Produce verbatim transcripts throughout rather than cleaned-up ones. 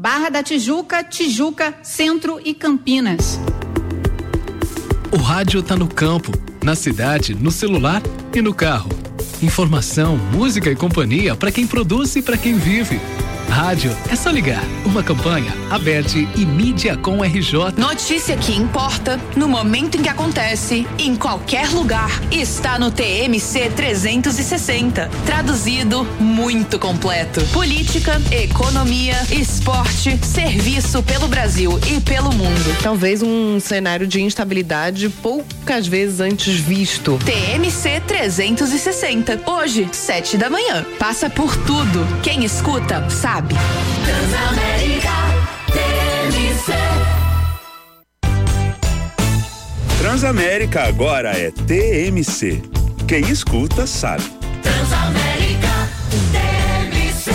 Barra da Tijuca, Tijuca, Centro e Campinas. O rádio tá no campo, na cidade, no celular e no carro. Informação, música e companhia para quem produz e para quem vive. Rádio é só ligar. Uma campanha, Aberte e Mídia com R J. Notícia que importa, no momento em que acontece, em qualquer lugar, está no T M C trezentos e sessenta. Traduzido, muito completo. Política, economia, esporte, serviço pelo Brasil e pelo mundo. Talvez um cenário de instabilidade poucas vezes antes visto. T M C trezentos e sessenta. Hoje, sete da manhã. Passa por tudo. Quem escuta, sabe. Transamérica T M C. Transamérica agora é T M C. Quem escuta sabe. Transamérica T M C.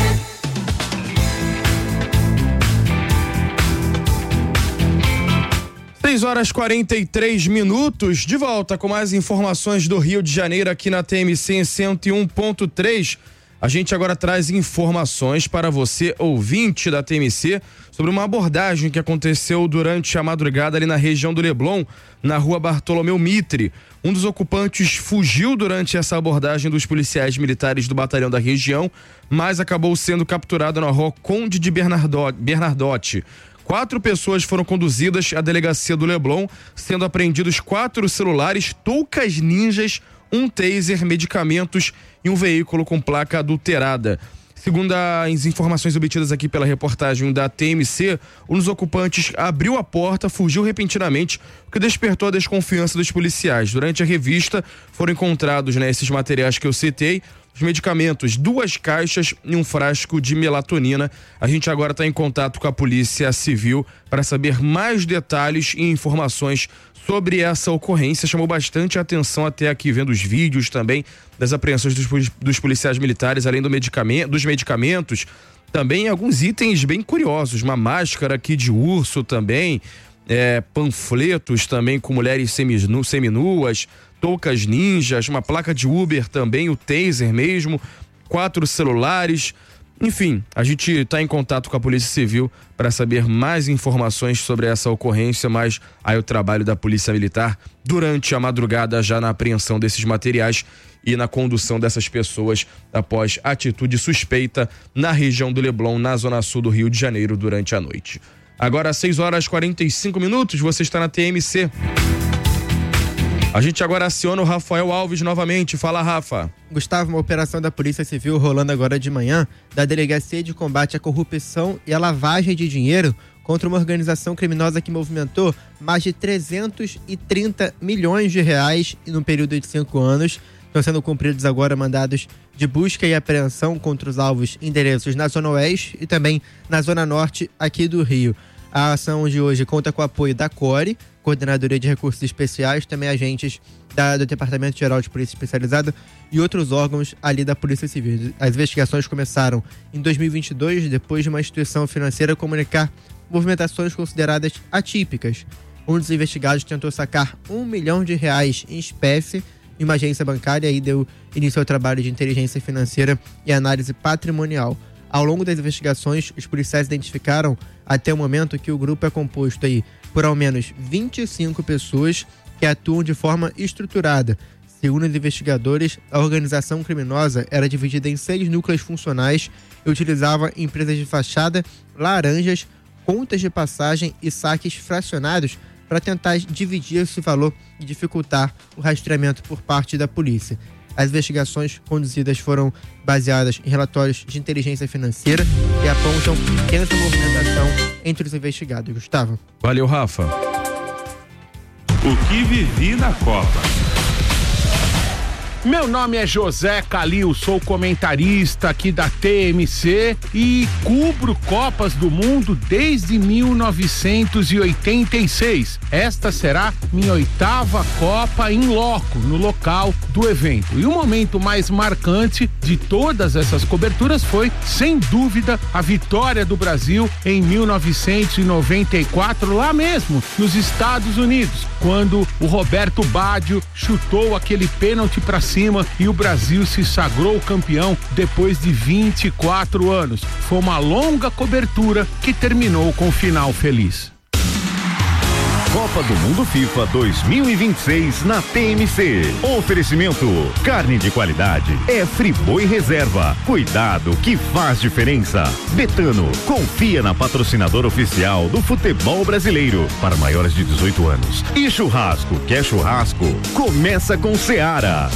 seis horas e quarenta e três minutos, de volta com mais informações do Rio de Janeiro aqui na T M C em cento e um ponto três. A gente agora traz informações para você, ouvinte da T M C, sobre uma abordagem que aconteceu durante a madrugada ali na região do Leblon, na rua Bartolomeu Mitre. Um dos ocupantes fugiu durante essa abordagem dos policiais militares do batalhão da região, mas acabou sendo capturado na rua Conde de Bernardotti. Quatro pessoas foram conduzidas à delegacia do Leblon, sendo apreendidos quatro celulares, toucas ninjas, um taser, medicamentos e um veículo com placa adulterada. Segundo as informações obtidas aqui pela reportagem da T M C, um dos ocupantes abriu a porta, fugiu repentinamente, o que despertou a desconfiança dos policiais. Durante a revista foram encontrados, né, esses materiais que eu citei, os medicamentos, duas caixas e um frasco de melatonina. A gente agora está em contato com a Polícia Civil para saber mais detalhes e informações sobre essa ocorrência. Chamou bastante atenção até aqui, vendo os vídeos também das apreensões dos, dos policiais militares, além do medicamento, dos medicamentos, também alguns itens bem curiosos, uma máscara aqui de urso também, é, panfletos também com mulheres seminu, seminuas, toucas ninjas, uma placa de Uber também, o taser mesmo, quatro celulares. Enfim, a gente está em contato com a Polícia Civil para saber mais informações sobre essa ocorrência, mas aí o trabalho da Polícia Militar durante a madrugada já na apreensão desses materiais e na condução dessas pessoas após atitude suspeita na região do Leblon, na zona sul do Rio de Janeiro, durante a noite. Agora, seis horas e quarenta e cinco minutos, você está na T M C. A gente agora aciona o Rafael Alves novamente. Fala, Rafa. Gustavo, uma operação da Polícia Civil rolando agora de manhã, da Delegacia de Combate à Corrupção e à Lavagem de Dinheiro, contra uma organização criminosa que movimentou mais de trezentos e trinta milhões de reais no período de cinco anos. Estão sendo cumpridos agora mandados de busca e apreensão contra os alvos endereços na Zona Oeste e também na Zona Norte aqui do Rio. A ação de hoje conta com o apoio da CORE, Coordenadoria de Recursos Especiais, também agentes da, do Departamento Geral de Polícia Especializada e outros órgãos ali da Polícia Civil. As investigações começaram em dois mil e vinte e dois, depois de uma instituição financeira comunicar movimentações consideradas atípicas. Um dos investigados tentou sacar um milhão de reais em espécie em uma agência bancária e deu início ao trabalho de inteligência financeira e análise patrimonial. Ao longo das investigações, os policiais identificaram até o momento que o grupo é composto aí por ao menos vinte e cinco pessoas que atuam de forma estruturada. Segundo os investigadores, a organização criminosa era dividida em seis núcleos funcionais e utilizava empresas de fachada, laranjas, contas de passagem e saques fracionados para tentar dividir esse valor e dificultar o rastreamento por parte da polícia. As investigações conduzidas foram baseadas em relatórios de inteligência financeira que apontam intensa movimentação entre os investigados. Gustavo. Valeu, Rafa. O que vivi na Copa. Meu nome é José Calil, sou comentarista aqui da T M C e cubro Copas do Mundo desde mil novecentos e oitenta e seis. Esta será minha oitava Copa em loco, no local do evento. E o momento mais marcante de todas essas coberturas foi, sem dúvida, a vitória do Brasil em mil novecentos e noventa e quatro, lá mesmo, nos Estados Unidos, quando o Roberto Baggio chutou aquele pênalti para cima cima e o Brasil se sagrou campeão depois de vinte e quatro anos. Foi uma longa cobertura que terminou com um final feliz. Copa do Mundo FIFA dois mil e vinte e seis na T M C. Oferecimento: carne de qualidade é Friboi Reserva. Cuidado que faz diferença. Betano, confia na patrocinadora oficial do futebol brasileiro para maiores de dezoito anos. E churrasco, quer churrasco? Começa com Seara.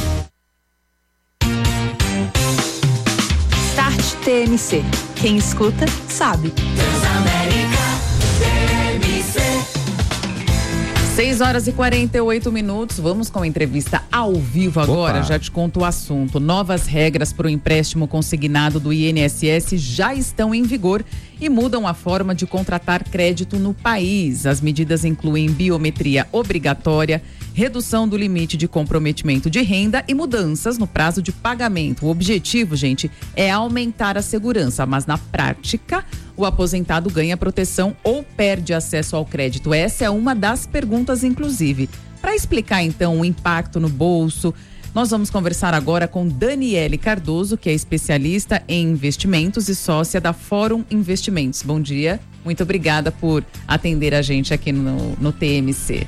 Start T M C. Quem escuta, sabe. Transamérica T M C. seis horas e quarenta e oito minutos. Vamos com a entrevista ao vivo agora. Opa. Já te conto o assunto. Novas regras para o empréstimo consignado do I N S S já estão em vigor e mudam a forma de contratar crédito no país. As medidas incluem biometria obrigatória, redução do limite de comprometimento de renda e mudanças no prazo de pagamento. O objetivo, gente, é aumentar a segurança, mas na prática, o aposentado ganha proteção ou perde acesso ao crédito? Essa é uma das perguntas, inclusive. Para explicar, então, o impacto no bolso, nós vamos conversar agora com Daniele Cardoso, que é especialista em investimentos e sócia da Fórum Investimentos. Bom dia, muito obrigada por atender a gente aqui no, no T M C.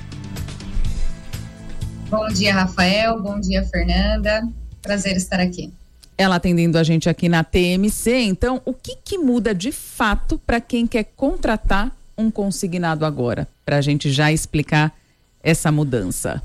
Bom dia, Rafael. Bom dia, Fernanda. Prazer estar aqui. Ela atendendo a gente aqui na T M C. Então, o que, que muda de fato para quem quer contratar um consignado agora? Para a gente já explicar essa mudança.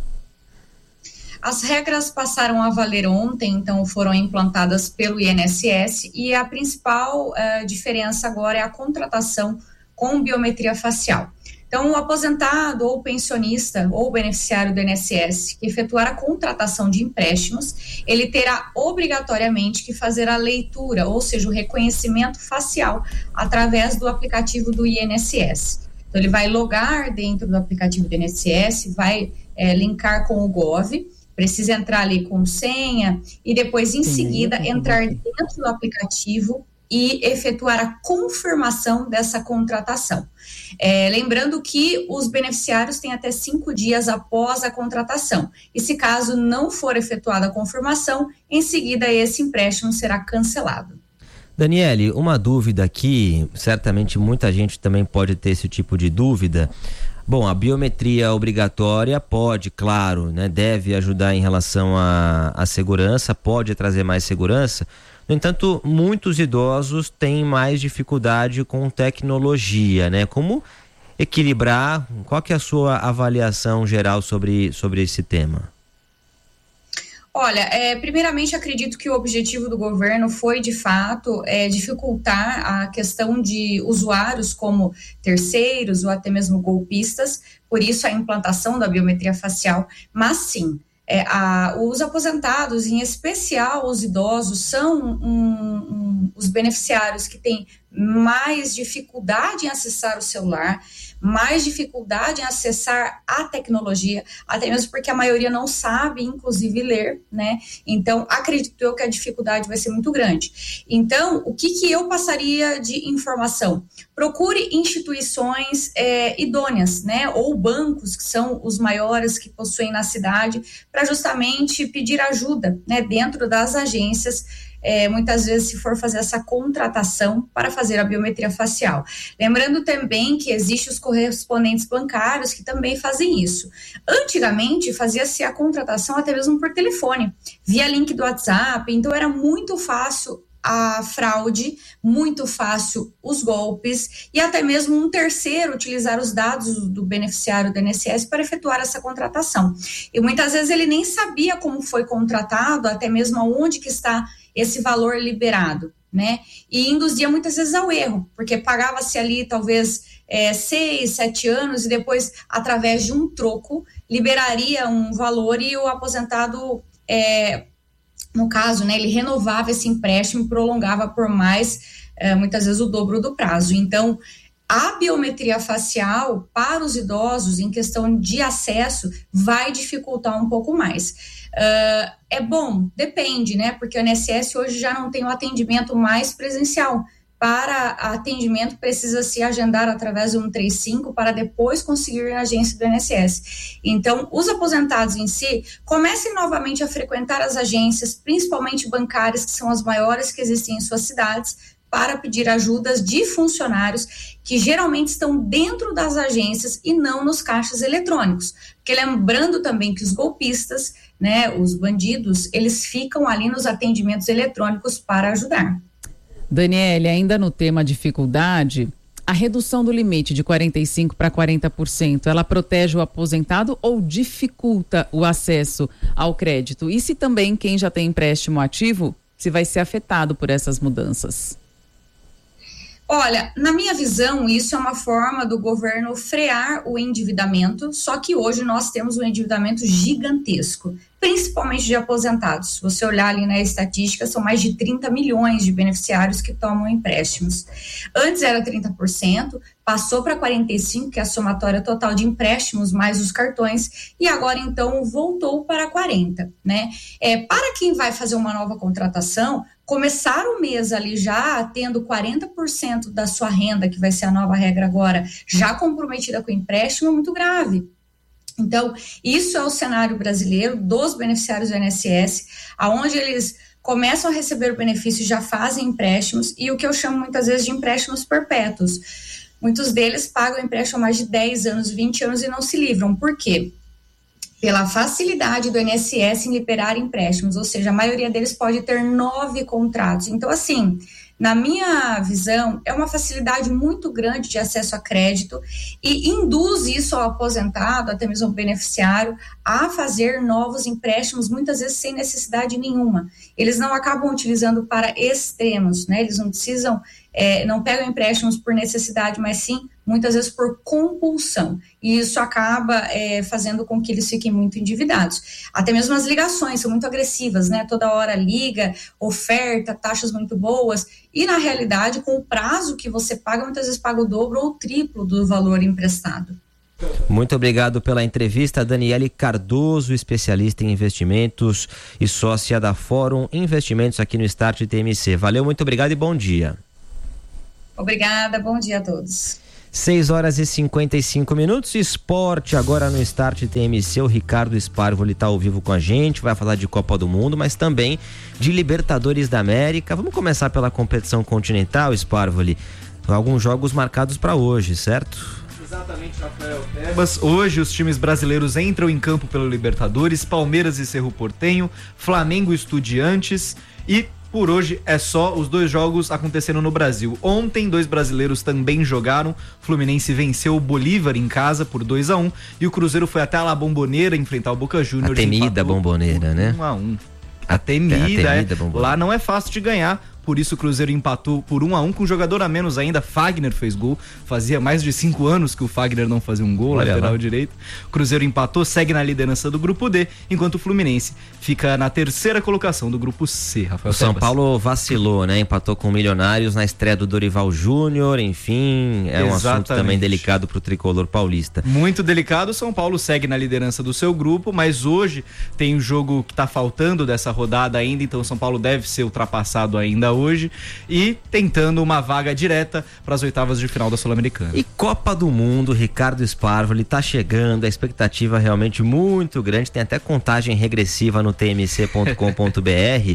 As regras passaram a valer ontem, então foram implantadas pelo I N S S e a principal uh, diferença agora é a contratação com biometria facial. Então, o aposentado ou pensionista ou beneficiário do I N S S que efetuar a contratação de empréstimos, ele terá obrigatoriamente que fazer a leitura, ou seja, o reconhecimento facial através do aplicativo do I N S S. Então, ele vai logar dentro do aplicativo do I N S S, vai é, linkar com o Gov, precisa entrar ali com senha e depois, em Sim, seguida, entrar dentro do aplicativo e efetuar a confirmação dessa contratação. É, lembrando que os beneficiários têm até cinco dias após a contratação. E se caso não for efetuada a confirmação, em seguida esse empréstimo será cancelado. Daniele, uma dúvida aqui, certamente muita gente também pode ter esse tipo de dúvida. Bom, a biometria obrigatória pode, claro, né, deve ajudar em relação à, à segurança, pode trazer mais segurança. No entanto, muitos idosos têm mais dificuldade com tecnologia, né? Como equilibrar? Qual que é a sua avaliação geral sobre, sobre esse tema? Olha, é, primeiramente acredito que o objetivo do governo foi, de fato, é, dificultar a questão de usuários como terceiros ou até mesmo golpistas, por isso a implantação da biometria facial, mas sim, É, a, os aposentados, em especial os idosos, são um, um, os beneficiários que têm mais dificuldade em acessar o celular, mais dificuldade em acessar a tecnologia, até mesmo porque a maioria não sabe, inclusive, ler, né? Então, acredito eu que a dificuldade vai ser muito grande. Então, o que, que eu passaria de informação? Procure instituições é, idôneas, né? Ou bancos, que são os maiores que possuem na cidade, para justamente pedir ajuda, né? Dentro das agências, É, muitas vezes se for fazer essa contratação para fazer a biometria facial. Lembrando também que existem os correspondentes bancários que também fazem isso. Antigamente fazia-se a contratação até mesmo por telefone, via link do WhatsApp, então era muito fácil a fraude, muito fácil os golpes e até mesmo um terceiro utilizar os dados do beneficiário do I N S S para efetuar essa contratação. E muitas vezes ele nem sabia como foi contratado, até mesmo aonde que está esse valor liberado, né? E induzia muitas vezes ao erro, porque pagava-se ali talvez é, seis, sete anos e depois, através de um troco, liberaria um valor e o aposentado, é, no caso, né, ele renovava esse empréstimo e prolongava por mais, é, muitas vezes, o dobro do prazo. Então, a biometria facial para os idosos, em questão de acesso, vai dificultar um pouco mais. Uh, é bom, depende, né? Porque o I N S S hoje já não tem o atendimento mais presencial, para atendimento precisa se agendar através do cento e trinta e cinco para depois conseguir ir na agência do I N S S. Então, os aposentados em si comecem novamente a frequentar as agências, principalmente bancárias, que são as maiores que existem em suas cidades, para pedir ajudas de funcionários que geralmente estão dentro das agências e não nos caixas eletrônicos. Porque lembrando também que os golpistas, né, os bandidos, eles ficam ali nos atendimentos eletrônicos para ajudar. Daniele, ainda no tema dificuldade, a redução do limite de quarenta e cinco por cento para quarenta por cento, ela protege o aposentado ou dificulta o acesso ao crédito? E se também quem já tem empréstimo ativo, se vai ser afetado por essas mudanças? Olha, na minha visão, isso é uma forma do governo frear o endividamento, só que hoje nós temos um endividamento gigantesco, principalmente de aposentados. Se você olhar ali na estatística, são mais de trinta milhões de beneficiários que tomam empréstimos. Antes era trinta por cento, passou para quarenta e cinco por cento, que é a somatória total de empréstimos mais os cartões, e agora então voltou para quarenta por cento, né? É, para quem vai fazer uma nova contratação, começar o mês ali já tendo quarenta por cento da sua renda, que vai ser a nova regra agora, já comprometida com o empréstimo, é muito grave. Então, isso é o cenário brasileiro dos beneficiários do I N S S, aonde eles começam a receber o benefício e já fazem empréstimos, e o que eu chamo muitas vezes de empréstimos perpétuos. Muitos deles pagam empréstimo há mais de dez anos, vinte anos e não se livram. Por quê? Pela facilidade do I N S S em liberar empréstimos, ou seja, a maioria deles pode ter nove contratos. Então, assim, na minha visão, é uma facilidade muito grande de acesso a crédito e induz isso ao aposentado, até mesmo ao beneficiário, a fazer novos empréstimos, muitas vezes sem necessidade nenhuma. Eles não acabam utilizando para extremos, né? Eles não precisam, é, não pegam empréstimos por necessidade, mas sim, muitas vezes por compulsão. E isso acaba é, fazendo com que eles fiquem muito endividados. Até mesmo as ligações são muito agressivas, né? Toda hora liga, oferta, taxas muito boas. E, na realidade, com o prazo que você paga, muitas vezes paga o dobro ou o triplo do valor emprestado. Muito obrigado pela entrevista, Daniele Cardoso, especialista em investimentos e sócia da Fórum Investimentos aqui no Start T M C. Valeu, muito obrigado e bom dia. Obrigada, bom dia a todos. seis horas e cinquenta e cinco minutos, esporte agora no Start T M C. O Ricardo Sparvoli está ao vivo com a gente, vai falar de Copa do Mundo, mas também de Libertadores da América. Vamos começar pela competição continental, Sparvoli. Alguns jogos marcados para hoje, certo? Exatamente, Rafael Tebas. Hoje os times brasileiros entram em campo pelo Libertadores, Palmeiras e Cerro Porteño, Flamengo e Estudiantes, e por hoje é só os dois jogos acontecendo no Brasil. Ontem, dois brasileiros também jogaram. Fluminense venceu o Bolívar em casa por dois a um e o Cruzeiro foi até a La Bombonera enfrentar o Boca Juniors. A temida Bombonera, né? um a um. A temida, a temida é. Lá não é fácil de ganhar. Por isso o Cruzeiro empatou por um a um com um jogador a menos ainda. Fagner fez gol. Fazia mais de cinco anos que o Fagner não fazia um gol, Olha lateral lá. direito. O Cruzeiro empatou, segue na liderança do grupo D, enquanto o Fluminense fica na terceira colocação do grupo C, Rafael O São Tebas. Paulo vacilou, né? Empatou com o Milionários na estreia do Dorival Júnior, enfim, é um assunto Exatamente. também delicado pro tricolor paulista. Muito delicado, o São Paulo segue na liderança do seu grupo, mas hoje tem um jogo que tá faltando dessa rodada ainda, então o São Paulo deve ser ultrapassado ainda hoje e tentando uma vaga direta para as oitavas de final da Sul-Americana. E Copa do Mundo, Ricardo Sparvoli tá chegando, a expectativa realmente muito grande, tem até contagem regressiva no t m c ponto com ponto b r.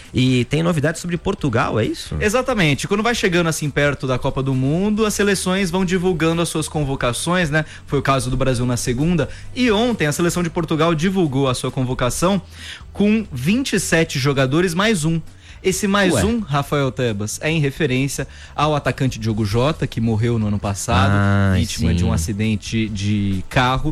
E tem novidades sobre Portugal, é isso? Exatamente, quando vai chegando assim perto da Copa do Mundo, as seleções vão divulgando as suas convocações, né? Foi o caso do Brasil na segunda, e ontem a seleção de Portugal divulgou a sua convocação com vinte e sete jogadores mais um. Esse mais Ué. um, Rafael Tebas, é em referência ao atacante Diogo Jota, que morreu no ano passado, Ah, vítima sim. de um acidente de carro.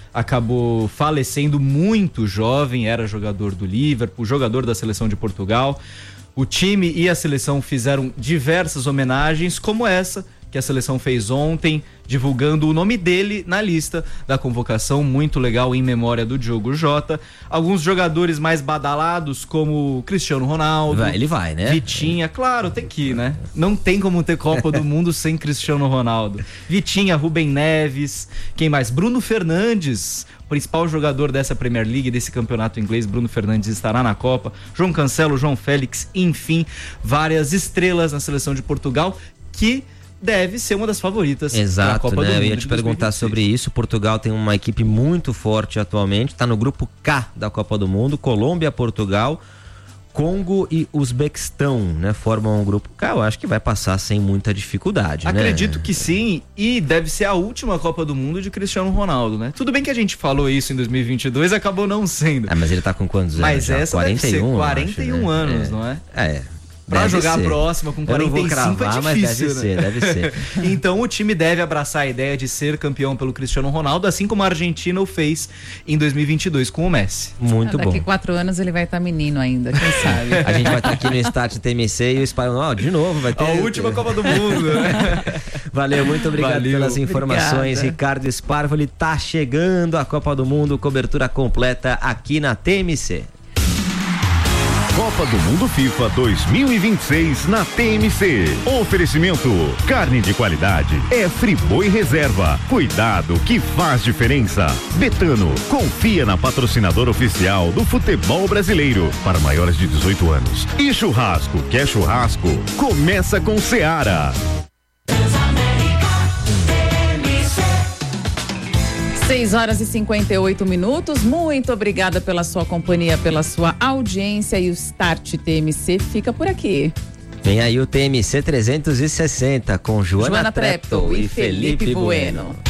Acabou falecendo muito jovem, era jogador do Liverpool, jogador da seleção de Portugal. O time e a seleção fizeram diversas homenagens, como essa que a seleção fez ontem, divulgando o nome dele na lista da convocação, muito legal, em memória do Diogo Jota. Alguns jogadores mais badalados, como Cristiano Ronaldo. Vai, ele vai, né? Vitinha, claro, tem que ir, né? Não tem como ter Copa do Mundo sem Cristiano Ronaldo. Vitinha, Rubem Neves, quem mais? Bruno Fernandes, principal jogador dessa Premier League, desse campeonato inglês. Bruno Fernandes estará na Copa. João Cancelo, João Félix, enfim, várias estrelas na seleção de Portugal, que deve ser uma das favoritas. Exato, da Copa né? do Mundo. Eu ia te perguntar sobre isso. Portugal tem uma equipe muito forte atualmente, está no grupo K da Copa do Mundo. Colômbia, Portugal, Congo e Uzbequistão, né? Formam um grupo K, eu acho que vai passar sem muita dificuldade, Acredito né? que sim, e deve ser a última Copa do Mundo de Cristiano Ronaldo, né? Tudo bem que a gente falou isso em dois mil e vinte e dois, acabou não sendo. Ah, mas ele tá com quantos anos? Mas já? essa quarenta e um, deve ser eu quarenta e um acho, né? anos, É. não é? É. Pra Deve jogar ser. a próxima com quarenta e cinco Eu não vou cravar, é difícil, mas deve né? ser, deve ser. Então o time deve abraçar a ideia de ser campeão pelo Cristiano Ronaldo, assim como a Argentina o fez em dois mil e vinte e dois com o Messi. Muito Daqui bom. quatro anos ele vai estar menino ainda, quem sabe? A gente vai estar aqui no Start T M C e o Espanhol, de novo, vai ter. A última Copa do Mundo, né? Valeu, muito obrigado Valeu. pelas informações. Obrigada. Ricardo Sparvoli, tá chegando a Copa do Mundo, cobertura completa aqui na T M C. Copa do Mundo FIFA dois mil e vinte e seis na T M C. Oferecimento: carne de qualidade é Friboi Reserva. Cuidado que faz diferença. Betano, confia na patrocinadora oficial do futebol brasileiro para maiores de dezoito anos. E churrasco, quer churrasco? Começa com Seara. seis horas e cinquenta e oito minutos. Muito obrigada pela sua companhia, pela sua audiência, e o Start T M C fica por aqui. Vem aí o T M C trezentos e sessenta com Joana, Joana Treptow Treptow e e Felipe, Felipe Bueno. Bueno.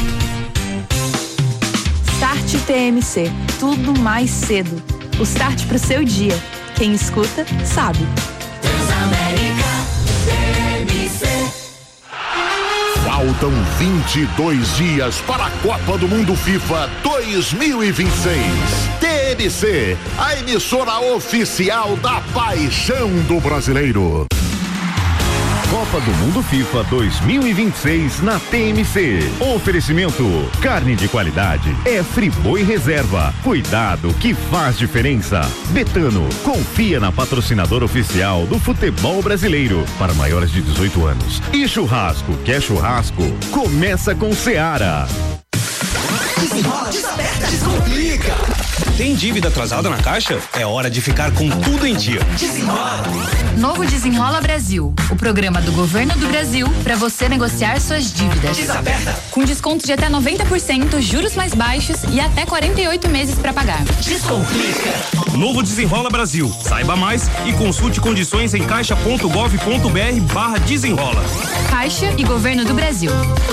Start T M C, tudo mais cedo. O start pro seu dia. Quem escuta, sabe. Transamérica T M C. Faltam vinte e dois dias para a Copa do Mundo FIFA dois mil e vinte e seis. T M C, a emissora oficial da paixão do brasileiro. Copa do Mundo FIFA dois mil e vinte e seis na T M C. Oferecimento: carne de qualidade é Friboi Reserva. Cuidado que faz diferença. Betano, confia na patrocinadora oficial do futebol brasileiro para maiores de dezoito anos. E churrasco, quer churrasco? Começa com Seara. Desenrola, desaperta, descomplica. Tem dívida atrasada na caixa? É hora de ficar com tudo em dia. Desenrola. Novo Desenrola Brasil, o programa do governo do Brasil para você negociar suas dívidas. Desaperta. Com desconto de até noventa por cento, juros mais baixos e até quarenta e oito meses para pagar. Descomplica. Novo Desenrola Brasil. Saiba mais e consulte condições em caixa ponto gov ponto br barra desenrola. Caixa e Governo do Brasil.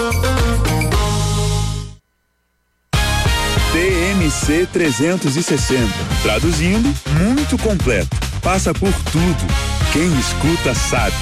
T M C trezentos e sessenta. Traduzindo, muito completo. Passa por tudo. Quem escuta sabe.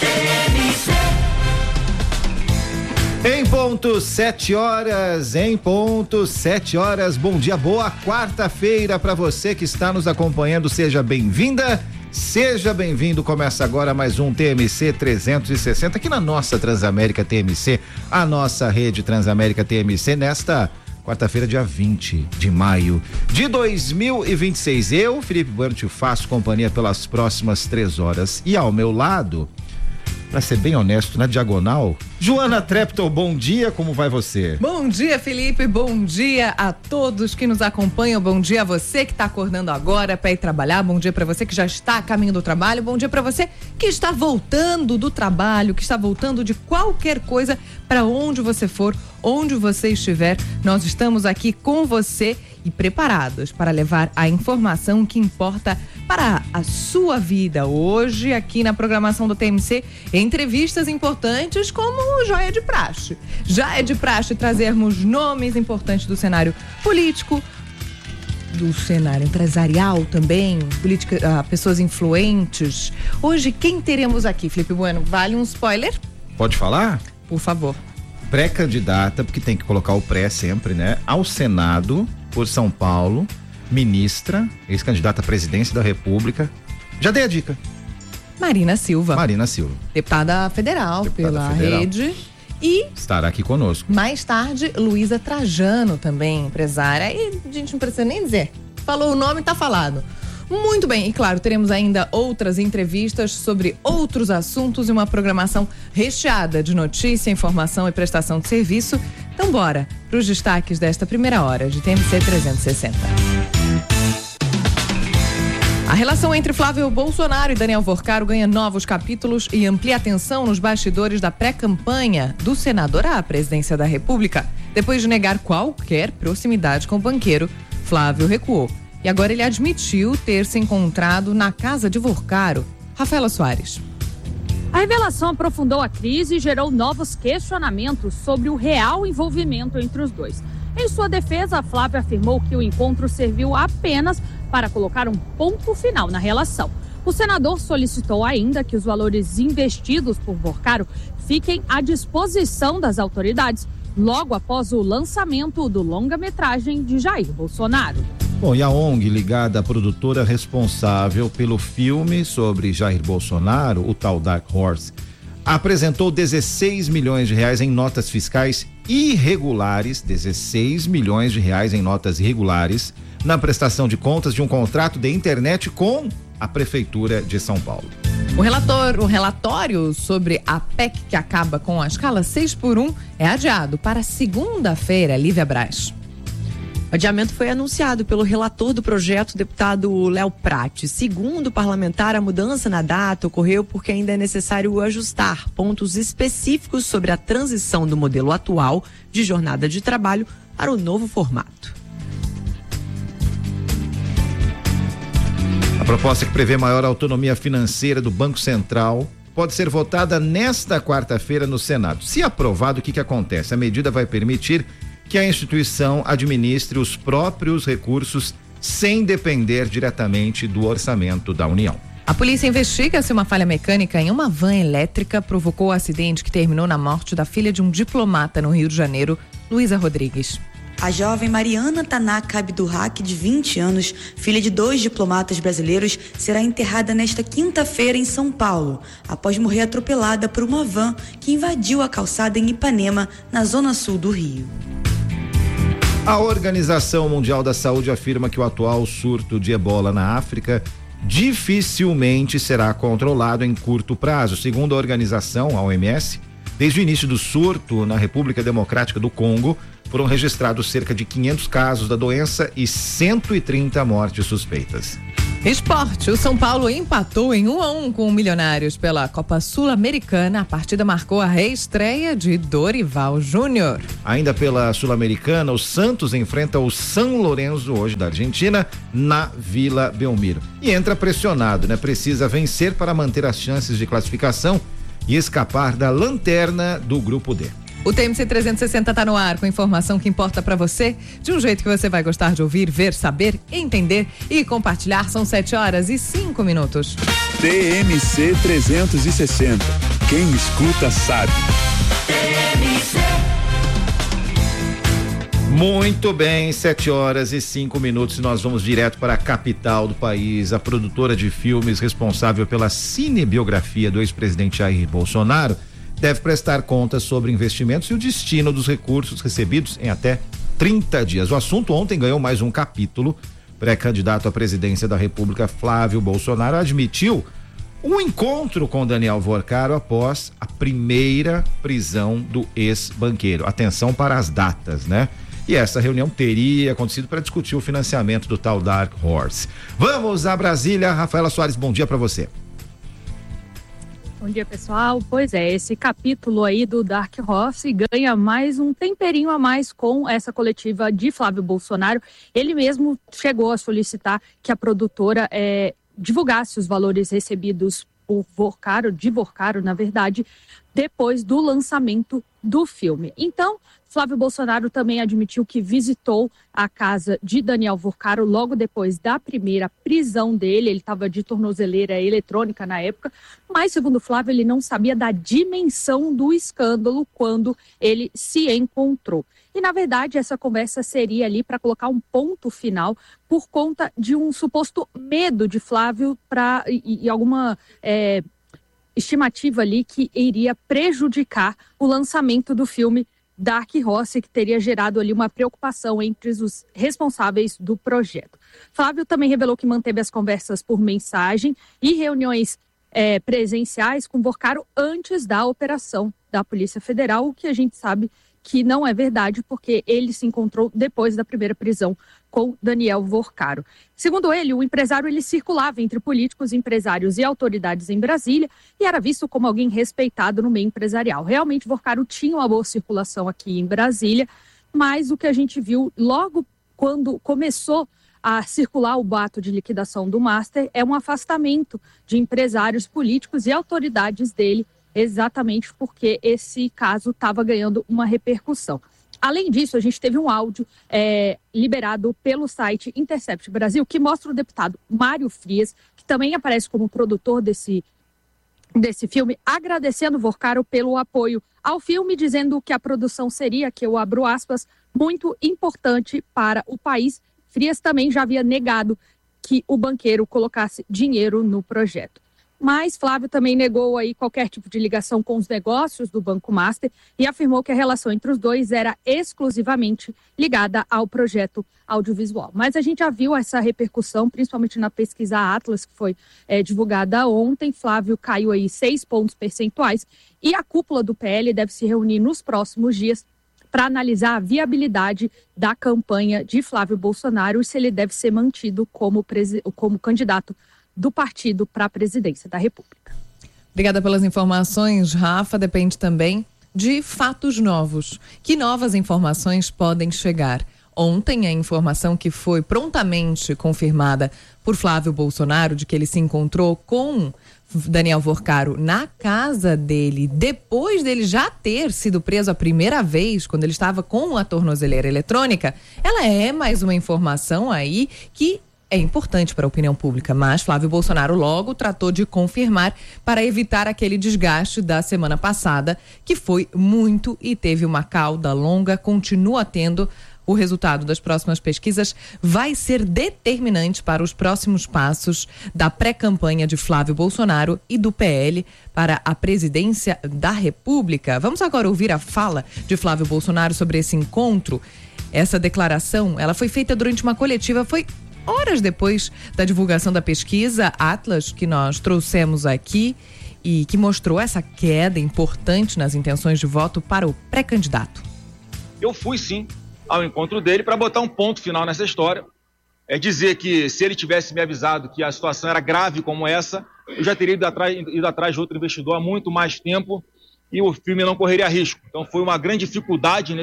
Em ponto, sete horas, em ponto, sete horas. Bom dia, boa quarta-feira para você que está nos acompanhando. Seja bem-vinda, seja bem-vindo. Começa agora mais um T M C trezentos e sessenta aqui na nossa Transamérica T M C, a nossa rede Transamérica T M C, nesta quarta-feira, dia vinte de maio de dois mil e vinte e seis. Eu, Felipe Bueno, te faço companhia pelas próximas três horas. E ao meu lado, pra ser bem honesto, na diagonal, Joana Treptow, bom dia, como vai você? Bom dia, Felipe, bom dia a todos que nos acompanham, bom dia a você que está acordando agora para ir trabalhar, bom dia para você que já está a caminho do trabalho, bom dia para você que está voltando do trabalho, que está voltando de qualquer coisa, para onde você for, onde você estiver, nós estamos aqui com você e preparados para levar a informação que importa para a sua vida. Hoje, aqui na programação do T M C, entrevistas importantes como já é de praxe. Já é de praxe trazermos nomes importantes do cenário político, do cenário empresarial também, política, ah, pessoas influentes. Hoje, quem teremos aqui, Felipe Bueno? Vale um spoiler? Pode falar? Por favor. Pré-candidata, porque tem que colocar o pré sempre, né? Ao Senado, por São Paulo, ministra, ex-candidata à presidência da República. Já dei a dica. Marina Silva. Marina Silva. Deputada federal Deputada pela federal. rede E estará aqui conosco. Mais tarde, Luísa Trajano também, empresária. E a gente não precisa nem dizer. Falou o nome, tá falado. Muito bem, e claro, teremos ainda outras entrevistas sobre outros assuntos e uma programação recheada de notícia, informação e prestação de serviço. Então bora para os destaques desta primeira hora de T M C trezentos e sessenta. A relação entre Flávio Bolsonaro e Daniel Vorcaro ganha novos capítulos e amplia atenção nos bastidores da pré-campanha do senador à presidência da República. Depois de negar qualquer proximidade com o banqueiro, Flávio recuou. E agora ele admitiu ter se encontrado na casa de Vorcaro. Rafaela Soares. A revelação aprofundou a crise e gerou novos questionamentos sobre o real envolvimento entre os dois. Em sua defesa, Flávio afirmou que o encontro serviu apenas para colocar um ponto final na relação. O senador solicitou ainda que os valores investidos por Vorcaro fiquem à disposição das autoridades logo após o lançamento do longa-metragem de Jair Bolsonaro. Bom, e a O N G ligada à produtora responsável pelo filme sobre Jair Bolsonaro, o tal Dark Horse, apresentou dezesseis milhões de reais em notas fiscais irregulares, dezesseis milhões de reais em notas irregulares, na prestação de contas de um contrato de internet com a Prefeitura de São Paulo. O, relator, o relatório sobre a P E C que acaba com a escala seis por um é adiado para segunda-feira. Lívia Braz. O adiamento foi anunciado pelo relator do projeto, deputado Léo Prati. Segundo o parlamentar, a mudança na data ocorreu porque ainda é necessário ajustar pontos específicos sobre a transição do modelo atual de jornada de trabalho para o novo formato. A proposta que prevê maior autonomia financeira do Banco Central pode ser votada nesta quarta-feira no Senado. Se aprovado, o que que acontece? A medida vai permitir que a instituição administre os próprios recursos sem depender diretamente do orçamento da União. A polícia investiga se uma falha mecânica em uma van elétrica provocou o acidente que terminou na morte da filha de um diplomata no Rio de Janeiro, Luísa Rodrigues. A jovem Mariana Tanaka Abdurrak, de vinte anos, filha de dois diplomatas brasileiros, será enterrada nesta quinta-feira em São Paulo, após morrer atropelada por uma van que invadiu a calçada em Ipanema, na zona sul do Rio. A Organização Mundial da Saúde afirma que o atual surto de ebola na África dificilmente será controlado em curto prazo. Segundo a organização, a O M S, desde o início do surto na República Democrática do Congo, foram registrados cerca de quinhentos casos da doença e cento e trinta mortes suspeitas. Esporte, o São Paulo empatou em um a um com o Milionários pela Copa Sul-Americana. A partida marcou a reestreia de Dorival Júnior. Ainda pela Sul-Americana, o Santos enfrenta o São Lourenço hoje da Argentina na Vila Belmiro. E entra pressionado, né? Precisa vencer para manter as chances de classificação e escapar da lanterna do Grupo D. O T M C trezentos e sessenta está no ar com informação que importa para você, de um jeito que você vai gostar de ouvir, ver, saber, entender e compartilhar. São sete horas e cinco minutos. T M C trezentos e sessenta. Quem escuta sabe. T M C. Muito bem, sete horas e cinco minutos e nós vamos direto para a capital do país. A produtora de filmes responsável pela cinebiografia do ex-presidente Jair Bolsonaro deve prestar contas sobre investimentos e o destino dos recursos recebidos em até trinta dias. O assunto ontem ganhou mais um capítulo. Pré-candidato à presidência da República, Flávio Bolsonaro, admitiu um encontro com Daniel Vorcaro após a primeira prisão do ex-banqueiro. Atenção para as datas, né? E essa reunião teria acontecido para discutir o financiamento do tal Dark Horse. Vamos a Brasília. Rafaela Soares, bom dia para você. Bom dia, pessoal. Pois é, esse capítulo aí do Dark Horse ganha mais um temperinho a mais com essa coletiva de Flávio Bolsonaro. Ele mesmo chegou a solicitar que a produtora é, divulgasse os valores recebidos por Vorcaro, de Vorcaro, na verdade, depois do lançamento do filme. Então, Flávio Bolsonaro também admitiu que visitou a casa de Daniel Vorcaro logo depois da primeira prisão dele. Ele estava de tornozeleira eletrônica na época, mas, segundo Flávio, ele não sabia da dimensão do escândalo quando ele se encontrou. E, na verdade, essa conversa seria ali para colocar um ponto final por conta de um suposto medo de Flávio pra, e, e alguma... É, estimativa ali que iria prejudicar o lançamento do filme Dark Horse, que teria gerado ali uma preocupação entre os responsáveis do projeto. Flávio também revelou que manteve as conversas por mensagem e reuniões é, presenciais com Vorcaro antes da operação da Polícia Federal, o que a gente sabe que não é verdade, porque ele se encontrou depois da primeira prisão com Daniel Vorcaro. Segundo ele, o empresário ele circulava entre políticos, empresários e autoridades em Brasília e era visto como alguém respeitado no meio empresarial. Realmente, Vorcaro tinha uma boa circulação aqui em Brasília, mas o que a gente viu logo quando começou a circular o boato de liquidação do Master é um afastamento de empresários políticos e autoridades dele, exatamente porque esse caso estava ganhando uma repercussão. Além disso, a gente teve um áudio é, liberado pelo site Intercept Brasil, que mostra o deputado Mário Frias, que também aparece como produtor desse, desse filme, agradecendo Vorcaro pelo apoio ao filme, dizendo que a produção seria, que eu abro aspas, muito importante para o país. Frias também já havia negado que o banqueiro colocasse dinheiro no projeto. Mas Flávio também negou aí qualquer tipo de ligação com os negócios do Banco Master e afirmou que a relação entre os dois era exclusivamente ligada ao projeto audiovisual. Mas a gente já viu essa repercussão, principalmente na pesquisa Atlas, que foi é, divulgada ontem. Flávio caiu aí seis pontos percentuais e a cúpula do P L deve se reunir nos próximos dias para analisar a viabilidade da campanha de Flávio Bolsonaro e se ele deve ser mantido como, presi- como candidato do partido para a presidência da República. Obrigada pelas informações, Rafa. Depende também de fatos novos. Que novas informações podem chegar? Ontem, a informação que foi prontamente confirmada por Flávio Bolsonaro de que ele se encontrou com Daniel Vorcaro na casa dele, depois dele já ter sido preso a primeira vez, quando ele estava com a tornozeleira eletrônica, ela é mais uma informação aí que é importante para a opinião pública, mas Flávio Bolsonaro logo tratou de confirmar para evitar aquele desgaste da semana passada, que foi muito e teve uma cauda longa, continua tendo. O resultado das próximas pesquisas vai ser determinante para os próximos passos da pré-campanha de Flávio Bolsonaro e do P L para a presidência da República. Vamos agora ouvir a fala de Flávio Bolsonaro sobre esse encontro. Essa declaração, ela foi feita durante uma coletiva, foi horas depois da divulgação da pesquisa Atlas, que nós trouxemos aqui e que mostrou essa queda importante nas intenções de voto para o pré-candidato. Eu fui sim ao encontro dele para botar um ponto final nessa história, é dizer que se ele tivesse me avisado que a situação era grave como essa, eu já teria ido atrás, ido atrás de outro investidor há muito mais tempo e o filme não correria risco. Então foi uma grande dificuldade, né?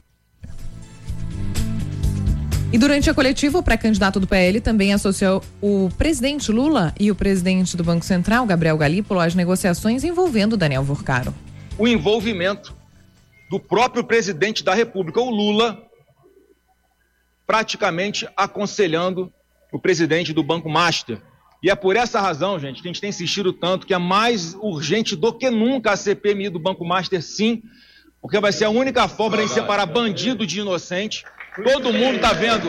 E durante a coletiva, o pré-candidato do P L também associou o presidente Lula e o presidente do Banco Central, Gabriel Galípolo, às negociações envolvendo Daniel Vorcaro. O envolvimento do próprio presidente da República, o Lula, praticamente aconselhando o presidente do Banco Master. E é por essa razão, gente, que a gente tem insistido tanto que é mais urgente do que nunca a C P M I do Banco Master, sim, porque vai ser a única forma de separar bandido de inocente. Todo mundo está vendo.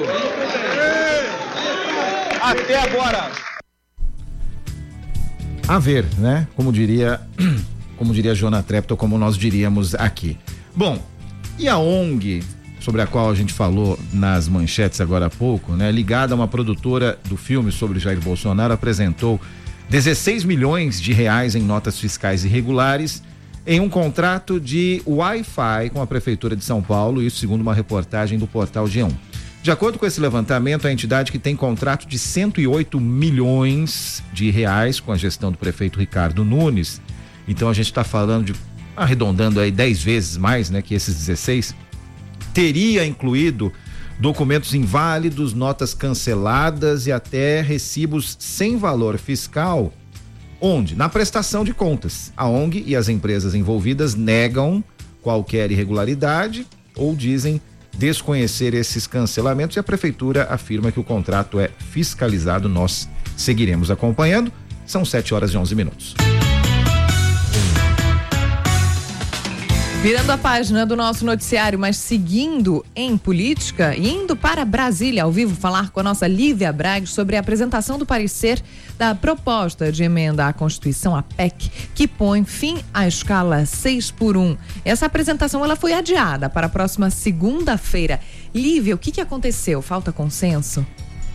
Até agora. A ver, né? Como diria, como diria Jona Trepto, como nós diríamos aqui. Bom, e a ONG, sobre a qual a gente falou nas manchetes agora há pouco, né? Ligada a uma produtora do filme sobre Jair Bolsonaro, apresentou dezesseis milhões de reais em notas fiscais irregulares em um contrato de Wi-Fi com a Prefeitura de São Paulo, isso segundo uma reportagem do portal G um. De acordo com esse levantamento, a entidade que tem contrato de cento e oito milhões de reais com a gestão do prefeito Ricardo Nunes, então a gente está falando de, arredondando aí dez vezes mais, né, que esses dezesseis, teria incluído documentos inválidos, notas canceladas e até recibos sem valor fiscal. Onde? Na prestação de contas. A ONG e as empresas envolvidas negam qualquer irregularidade ou dizem desconhecer esses cancelamentos e a prefeitura afirma que o contrato é fiscalizado. Nós seguiremos acompanhando. São sete horas e onze minutos. Virando a página do nosso noticiário, mas seguindo em política, indo para Brasília ao vivo falar com a nossa Lívia Braga sobre a apresentação do parecer da proposta de emenda à Constituição, a P E C, que põe fim à escala seis por um. Essa apresentação ela foi adiada para a próxima segunda-feira. Lívia, o que, que aconteceu? Falta consenso?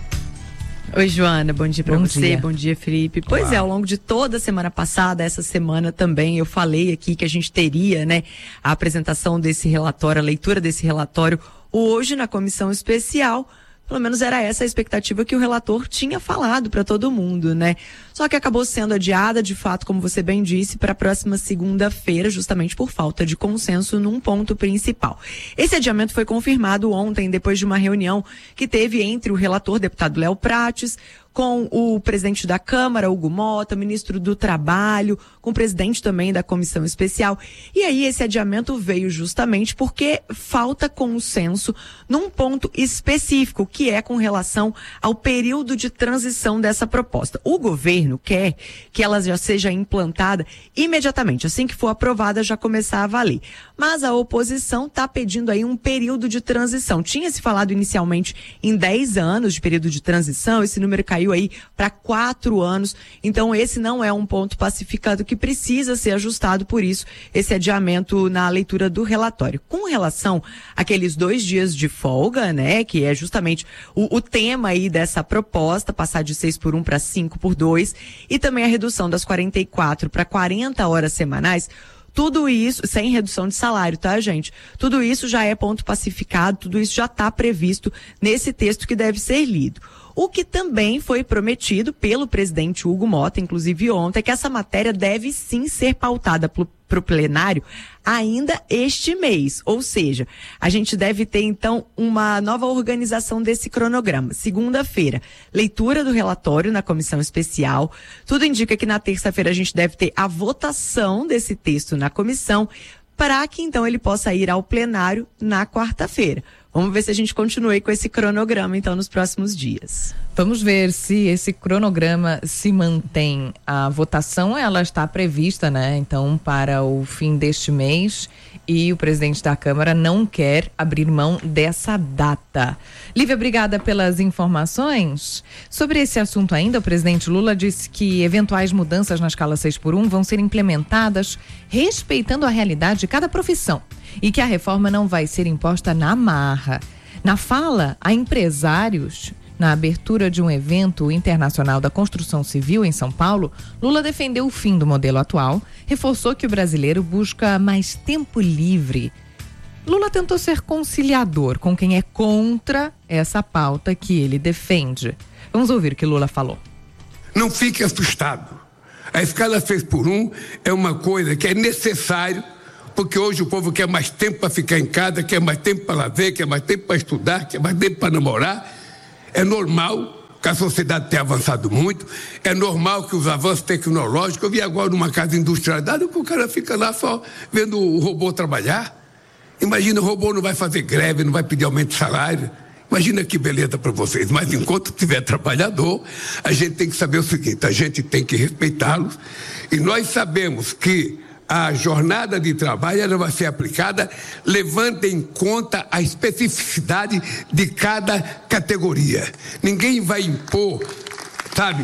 Oi, Joana, bom dia para você, dia. bom dia, Felipe. Pois Olá. é, ao longo de toda a semana passada, essa semana também, eu falei aqui que a gente teria, né, a apresentação desse relatório, a leitura desse relatório hoje na comissão especial. Pelo menos era essa a expectativa que o relator tinha falado para todo mundo, né? Só que acabou sendo adiada, de fato, como você bem disse, para a próxima segunda-feira, justamente por falta de consenso num ponto principal. Esse adiamento foi confirmado ontem, depois de uma reunião que teve entre o relator, deputado Léo Prates, com o presidente da Câmara, Hugo Mota, ministro do Trabalho, com o presidente também da comissão especial. E aí esse adiamento veio justamente porque falta consenso num ponto específico, que é com relação ao período de transição dessa proposta. O governo quer que ela já seja implantada imediatamente, assim que for aprovada, já começar a valer. Mas a oposição está pedindo aí um período de transição. Tinha se falado inicialmente em dez anos de período de transição, esse número caiu aí para quatro anos. Então esse não é um ponto pacificado que precisa ser ajustado, por isso esse adiamento na leitura do relatório. Com relação àqueles dois dias de folga, né, que é justamente o, o tema aí dessa proposta, passar de seis por um para cinco por dois, e também a redução das quarenta e quatro para quarenta horas semanais. Tudo isso, sem redução de salário, tá, gente? Tudo isso já é ponto pacificado, tudo isso já está previsto nesse texto que deve ser lido. O que também foi prometido pelo presidente Hugo Mota, inclusive ontem, é que essa matéria deve sim ser pautada para o plenário ainda este mês. Ou seja, a gente deve ter então uma nova organização desse cronograma. Segunda-feira, leitura do relatório na comissão especial. Tudo indica que na terça-feira a gente deve ter a votação desse texto na comissão, para que então ele possa ir ao plenário na quarta-feira. Vamos ver se a gente continua aí com esse cronograma, então, nos próximos dias. Vamos ver se esse cronograma se mantém. A votação, ela está prevista, né? Então, para o fim deste mês, e o presidente da Câmara não quer abrir mão dessa data. Lívia, obrigada pelas informações. Sobre esse assunto ainda, o presidente Lula disse que eventuais mudanças na escala seis por um vão ser implementadas respeitando a realidade de cada profissão e que a reforma não vai ser imposta na marra. Na fala a empresários, na abertura de um evento internacional da construção civil em São Paulo, Lula defendeu o fim do modelo atual, reforçou que o brasileiro busca mais tempo livre. Lula tentou ser conciliador com quem é contra essa pauta que ele defende. Vamos ouvir o que Lula falou. Não fique assustado. A escala seis por um é uma coisa que é necessário, porque hoje o povo quer mais tempo para ficar em casa, quer mais tempo para lazer, quer mais tempo para estudar, quer mais tempo para namorar. É normal que a sociedade tenha avançado muito, é normal que os avanços tecnológicos. Eu vi agora numa casa industrializada que o cara fica lá só vendo o robô trabalhar. Imagina, o robô não vai fazer greve, não vai pedir aumento de salário. Imagina que beleza para vocês. Mas enquanto tiver trabalhador, a gente tem que saber o seguinte: a gente tem que respeitá-los, e nós sabemos que a jornada de trabalho ela vai ser aplicada levando em conta a especificidade de cada categoria. Ninguém vai impor, sabe,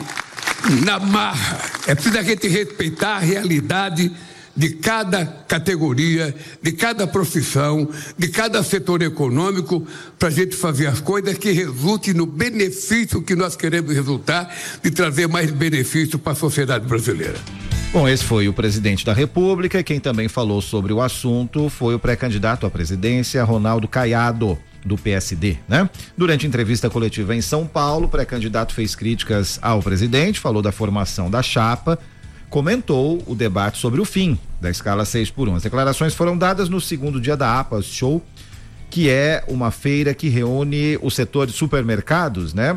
na marra. É preciso a gente respeitar a realidade de cada categoria, de cada profissão, de cada setor econômico, para a gente fazer as coisas que resultem no benefício que nós queremos resultar, de trazer mais benefício para a sociedade brasileira. Bom, esse foi o presidente da República. Quem também falou sobre o assunto foi o pré-candidato à presidência, Ronaldo Caiado, do P S D, né? Durante entrevista coletiva em São Paulo, o pré-candidato fez críticas ao presidente, falou da formação da chapa, comentou o debate sobre o fim da escala seis por um. As declarações foram dadas no segundo dia da APAS Show, que é uma feira que reúne o setor de supermercados, né?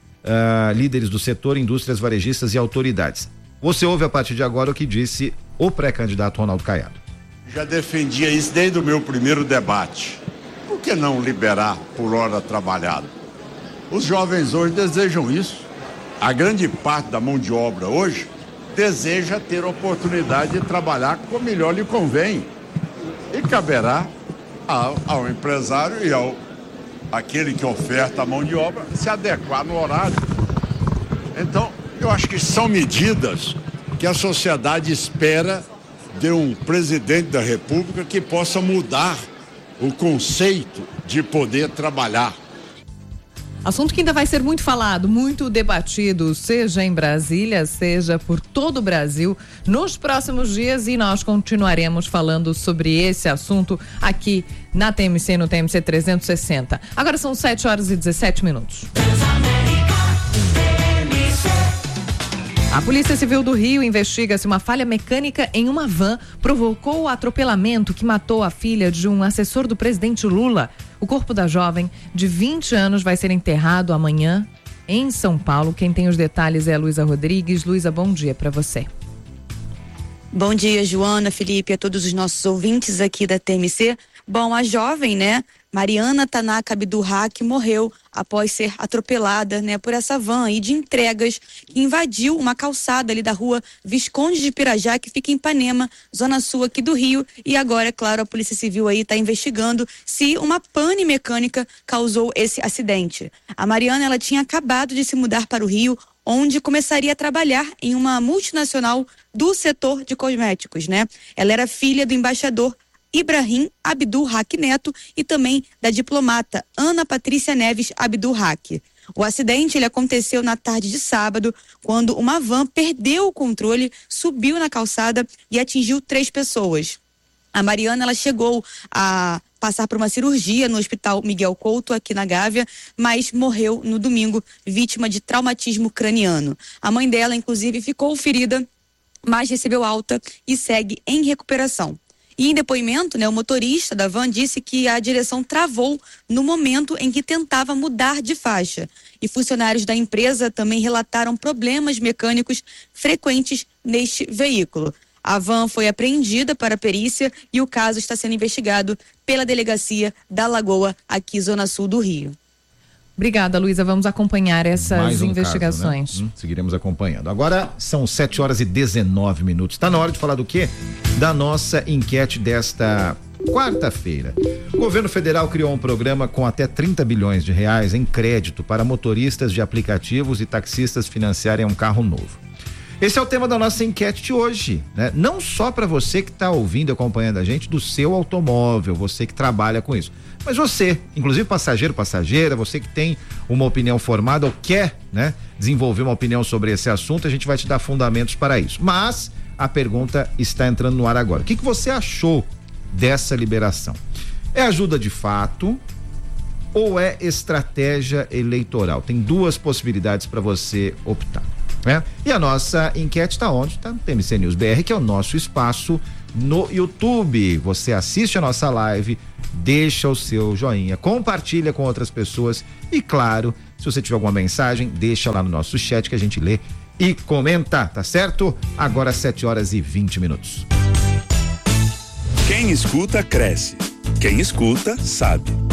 Uh, líderes do setor, indústrias varejistas e autoridades. Você ouve a partir de agora o que disse o pré-candidato Ronaldo Caiado. Já defendia isso desde o meu primeiro debate. Por que não liberar por hora trabalhada? Os jovens hoje desejam isso. A grande parte da mão de obra hoje deseja ter oportunidade de trabalhar como melhor lhe convém. E caberá ao, ao empresário e ao aquele que oferta a mão de obra se adequar no horário. Então, eu acho que são medidas que a sociedade espera de um presidente da República que possa mudar o conceito de poder trabalhar. Assunto que ainda vai ser muito falado, muito debatido, seja em Brasília, seja por todo o Brasil, nos próximos dias, e nós continuaremos falando sobre esse assunto aqui na T M C, no T M C trezentos e sessenta. Agora são sete horas e dezessete minutos. A Polícia Civil do Rio investiga se uma falha mecânica em uma van provocou o atropelamento que matou a filha de um assessor do presidente Lula. O corpo da jovem, de vinte anos, vai ser enterrado amanhã em São Paulo. Quem tem os detalhes é a Luísa Rodrigues. Luísa, bom dia para você. Bom dia, Joana, Felipe, a todos os nossos ouvintes aqui da T M C. Bom, a jovem, né, Mariana Tanaka Abdurrak, morreu após ser atropelada, né, por essa van aí de entregas que invadiu uma calçada ali da rua Visconde de Pirajá, que fica em Ipanema, zona sul aqui do Rio. E agora, é claro, a Polícia Civil aí está investigando se uma pane mecânica causou esse acidente. A Mariana, ela tinha acabado de se mudar para o Rio, onde começaria a trabalhar em uma multinacional do setor de cosméticos, né? Ela era filha do embaixador Ibrahim Abdurrak Neto e também da diplomata Ana Patrícia Neves Abdurrak. O acidente ele aconteceu na tarde de sábado, quando uma van perdeu o controle, subiu na calçada e atingiu três pessoas. A Mariana, ela chegou a passar por uma cirurgia no Hospital Miguel Couto, aqui na Gávea, mas morreu no domingo, vítima de traumatismo craniano. A mãe dela, inclusive, ficou ferida, mas recebeu alta e segue em recuperação. E em depoimento, né, o motorista da van disse que a direção travou no momento em que tentava mudar de faixa. E funcionários da empresa também relataram problemas mecânicos frequentes neste veículo. A van foi apreendida para a perícia e o caso está sendo investigado pela Delegacia da Lagoa, aqui zona sul do Rio. Obrigada, Luísa. Vamos acompanhar essas Mais um investigações. Caso, né? hum, seguiremos acompanhando. Agora são sete horas e dezenove minutos. Está na hora de falar do quê? Da nossa enquete desta quarta-feira. O governo federal criou um programa com até trinta bilhões de reais em crédito para motoristas de aplicativos e taxistas financiarem um carro novo. Esse é o tema da nossa enquete de hoje, né? Não só para você que está ouvindo e acompanhando a gente do seu automóvel, você que trabalha com isso, mas você, inclusive passageiro, passageira, você que tem uma opinião formada ou quer, né, desenvolver uma opinião sobre esse assunto, a gente vai te dar fundamentos para isso. Mas a pergunta está entrando no ar agora. O que que você achou dessa liberação? É ajuda de fato ou é estratégia eleitoral? Tem duas possibilidades para você optar. É. E a nossa enquete está onde? Está no T M C News B R, que é o nosso espaço no YouTube. Você assiste a nossa live, deixa o seu joinha, compartilha com outras pessoas e, claro, se você tiver alguma mensagem, deixa lá no nosso chat que a gente lê e comenta, tá certo? Agora sete horas e vinte minutos. Quem escuta, cresce. Quem escuta, sabe.